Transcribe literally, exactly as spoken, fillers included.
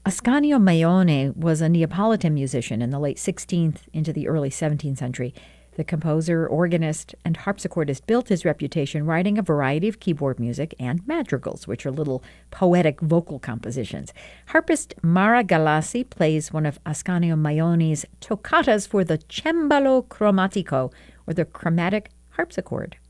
Ascanio Maione was a Neapolitan musician in the late sixteenth into the early seventeenth century. The composer, organist, and harpsichordist built his reputation writing a variety of keyboard music and madrigals, which are little poetic vocal compositions. Harpist Mara Galassi plays one of Ascanio Maione's toccatas for the cembalo cromatico, or the chromatic harpsichord.